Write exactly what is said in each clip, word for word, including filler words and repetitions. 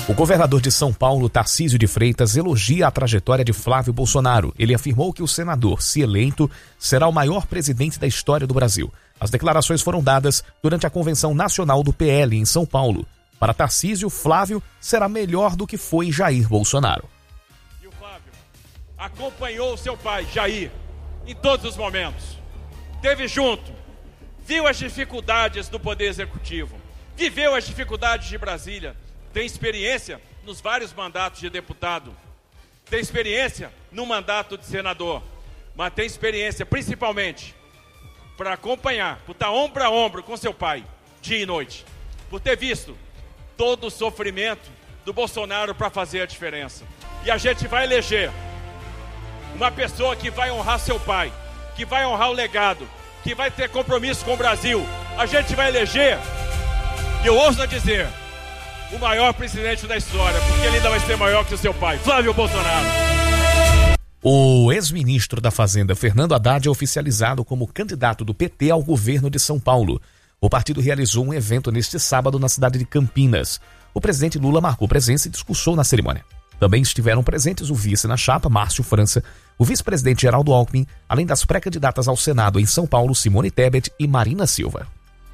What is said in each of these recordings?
O governador de São Paulo, Tarcísio de Freitas, elogia a trajetória de Flávio Bolsonaro. Ele afirmou que o senador, se eleito, será o maior presidente da história do Brasil. As declarações foram dadas durante a Convenção Nacional do P L em São Paulo. Para Tarcísio, Flávio será melhor do que foi Jair Bolsonaro. E o Flávio acompanhou o seu pai, Jair, em todos os momentos. Esteve junto, viu as dificuldades do Poder Executivo, viveu as dificuldades de Brasília, tem experiência nos vários mandatos de deputado, tem experiência no mandato de senador, mas tem experiência principalmente para acompanhar, por estar ombro a ombro com seu pai, dia e noite, por ter visto todo o sofrimento do Bolsonaro para fazer a diferença. E a gente vai eleger uma pessoa que vai honrar seu pai, que vai honrar o legado, que vai ter compromisso com o Brasil. A gente vai eleger, e eu ouso dizer, o maior presidente da história, porque ele ainda vai ser maior que o seu pai, Flávio Bolsonaro. O ex-ministro da Fazenda, Fernando Haddad, é oficializado como candidato do P T ao governo de São Paulo. O partido realizou um evento neste sábado na cidade de Campinas. O presidente Lula marcou presença e discursou na cerimônia. Também estiveram presentes o vice na chapa, Márcio França, o vice-presidente Geraldo Alckmin, além das pré-candidatas ao Senado em São Paulo, Simone Tebet e Marina Silva.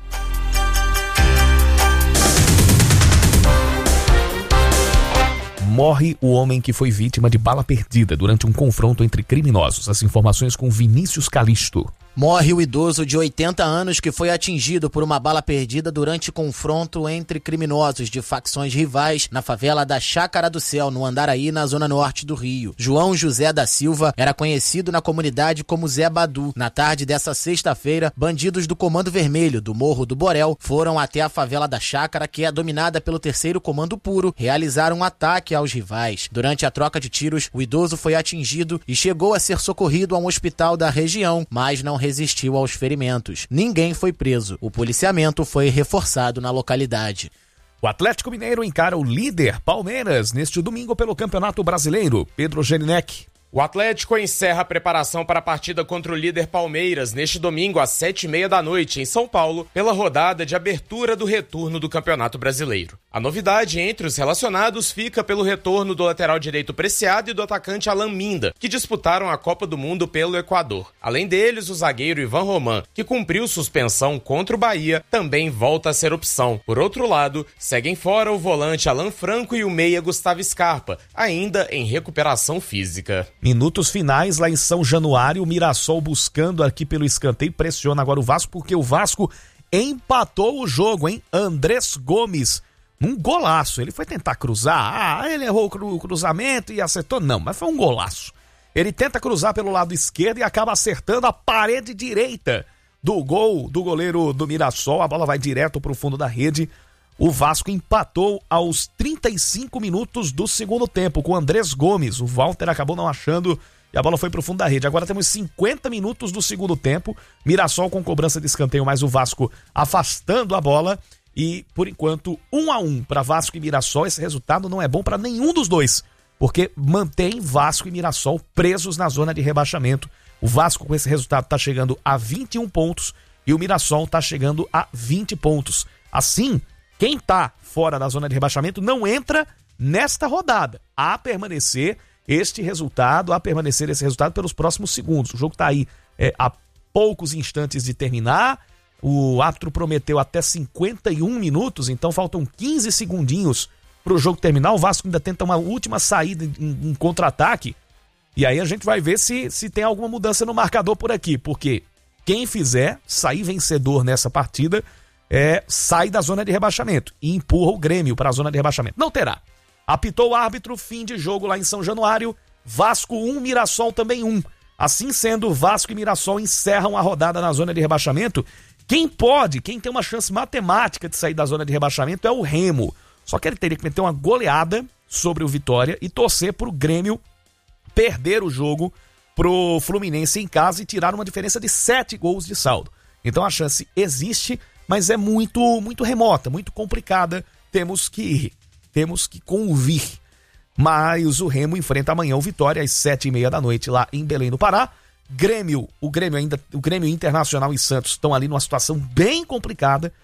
Morre o homem que foi vítima de bala perdida durante um confronto entre criminosos. As informações com Vinícius Calixto. Morre o idoso de oitenta anos que foi atingido por uma bala perdida durante confronto entre criminosos de facções rivais na favela da Chácara do Céu, no Andaraí, na zona norte do Rio. João José da Silva era conhecido na comunidade como Zé Badu. Na tarde dessa sexta-feira, bandidos do Comando Vermelho do Morro do Borel foram até a favela da Chácara, que é dominada pelo terceiro Comando Puro, realizaram um ataque aos rivais. Durante a troca de tiros, o idoso foi atingido e chegou a ser socorrido a um hospital da região, mas não resistiu aos ferimentos. Ninguém foi preso. O policiamento foi reforçado na localidade. O Atlético Mineiro encara o líder Palmeiras neste domingo pelo Campeonato Brasileiro. Pedro Gelinek. O Atlético encerra a preparação para a partida contra o líder Palmeiras neste domingo às sete e meia da noite em São Paulo, pela rodada de abertura do retorno do Campeonato Brasileiro. A novidade entre os relacionados fica pelo retorno do lateral direito Preciado e do atacante Alan Minda, que disputaram a Copa do Mundo pelo Equador. Além deles, o zagueiro Ivan Roman, que cumpriu suspensão contra o Bahia, também volta a ser opção. Por outro lado, seguem fora o volante Alan Franco e o meia Gustavo Scarpa, ainda em recuperação física. Minutos finais lá em São Januário, o Mirassol buscando aqui pelo escanteio, pressiona agora o Vasco, porque o Vasco empatou o jogo, hein? Andrés Gomes, um golaço, ele foi tentar cruzar, ah, ele errou o cruzamento e acertou, não, mas foi um golaço. Ele tenta cruzar pelo lado esquerdo e acaba acertando a parede direita do gol do goleiro do Mirassol, a bola vai direto para o fundo da rede. O Vasco empatou aos trinta e cinco minutos do segundo tempo com o Andrés Gomes. O Walter acabou não achando e a bola foi pro fundo da rede. Agora temos cinquenta minutos do segundo tempo. Mirassol com cobrança de escanteio, mas o Vasco afastando a bola. E, por enquanto, um a um para Vasco e Mirassol. Esse resultado não é bom para nenhum dos dois, porque mantém Vasco e Mirassol presos na zona de rebaixamento. O Vasco com esse resultado está chegando a vinte e um pontos e o Mirassol está chegando a vinte pontos. Assim, quem tá fora da zona de rebaixamento não entra nesta rodada. A permanecer este resultado, a permanecer esse resultado pelos próximos segundos. O jogo tá aí é, a poucos instantes de terminar. O árbitro prometeu até cinquenta e um minutos, então faltam quinze segundinhos pro jogo terminar. O Vasco ainda tenta uma última saída em, em contra-ataque. E aí a gente vai ver se, se tem alguma mudança no marcador por aqui, porque quem fizer sair vencedor nessa partida É, sai da zona de rebaixamento e empurra o Grêmio para a zona de rebaixamento. Não terá. Apitou o árbitro, fim de jogo lá em São Januário. Vasco um, Mirassol também um. Assim sendo, Vasco e Mirassol encerram a rodada na zona de rebaixamento. Quem pode, quem tem uma chance matemática de sair da zona de rebaixamento é o Remo. Só que ele teria que meter uma goleada sobre o Vitória e torcer para o Grêmio perder o jogo pro Fluminense em casa e tirar uma diferença de sete gols de saldo. Então a chance existe, mas é muito, muito remota, muito complicada. Temos que ir, temos que convir. Mas o Remo enfrenta amanhã o Vitória às sete e meia da noite lá em Belém do Pará. Grêmio, o Grêmio ainda, o Grêmio Internacional e Santos estão ali numa situação bem complicada.